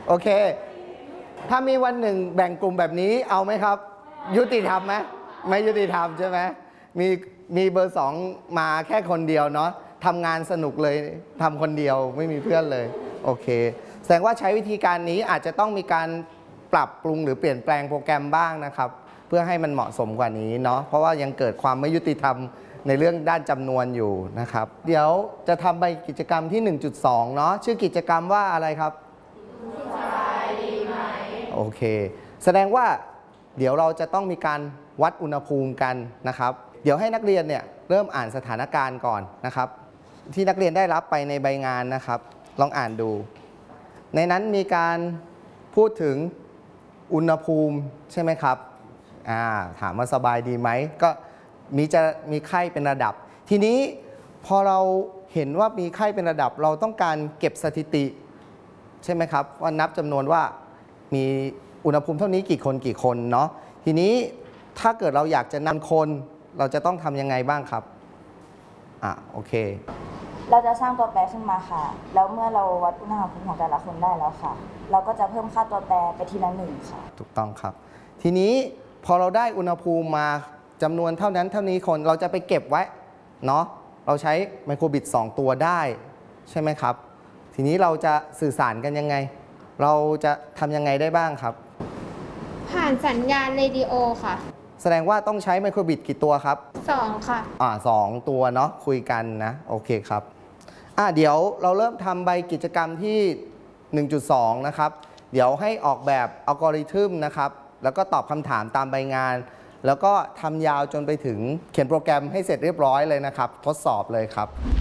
โอเคถ้ามีวันหนึ่งแบ่งกลุ่มแบบนี้เอาไหมครับยุติธรรมไหมไม่ยุติธรรมใช่ไหมมีเบอร์ 2มาแค่คนเดียวเนาะทำงานสนุกเลยทำคนเดียวไม่มีเพื่อนเลยโอเคแสดงว่าใช้วิธีการนี้อาจจะต้องมีการปรับปรุงหรือเปลี่ยนแปลงโปรแกรมบ้างนะครับเพื่อให้มันเหมาะสมกว่านี้เนาะเพราะว่ายังเกิดความไม่ยุติธรรมในเรื่องด้านจำนวนอยู่นะครับเดี๋ยวจะทำใบกิจกรรมที่ 1.2 เนาะชื่อกิจกรรมว่าอะไรครับโอเคแสดงว่าเดี๋ยวเราจะต้องมีการวัดอุณหภูมิกันนะครับเดี๋ยวให้นักเรียนเนี่ยเริ่มอ่านสถานการณ์ก่อนนะครับที่นักเรียนได้รับไปในใบงานนะครับลองอ่านดูในนั้นมีการพูดถึงอุณหภูมิใช่ไหมครับถามว่าสบายดีไหมก็มีไข้เป็นระดับทีนี้พอเราเห็นว่ามีไข้เป็นระดับเราต้องการเก็บสถิติใช่ไหมครับว่านับจำนวนว่ามีอุณหภูมิเท่านี้กี่คนเนาะทีนี้ถ้าเกิดเราอยากจะนำคนเราจะต้องทำยังไงบ้างครับโอเคเราจะสร้างตัวแปรขึ้นมาค่ะแล้วเมื่อเราวัดอุณหภูมิของแต่ละคนได้แล้วค่ะเราก็จะเพิ่มค่าตัวแปรไปทีละ1ค่ะถูกต้องครับทีนี้พอเราได้อุณหภูมิมาจำนวนเท่านั้นเท่านี้คนเราจะไปเก็บไว้เนาะเราใช้ไมโครบิต2ตัวได้ใช่ไหมครับทีนี้เราจะสื่อสารกันยังไงเราจะทำยังไงได้บ้างครับผ่านสัญญาณเรดิโอค่ะแสดงว่าต้องใช้ไมโครบิตกี่ตัวครับ 2ค่ะ 2ตัวเนาะคุยกันนะโอเคครับเดี๋ยวเราเริ่มทำใบกิจกรรมที่ 1.2 นะครับเดี๋ยวให้ออกแบบอัลกอริทึมนะครับแล้วก็ตอบคำถามตามใบงานแล้วก็ทำยาวจนไปถึงเขียนโปรแกรมให้เสร็จเรียบร้อยเลยนะครับทดสอบเลยครับ